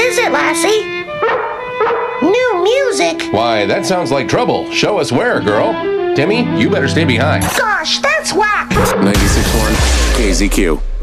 is it, Lassie? New music? Why, that sounds like trouble. Show us where, girl. Timmy, you better stay behind. Gosh, that's whack! 96.1 KZQ.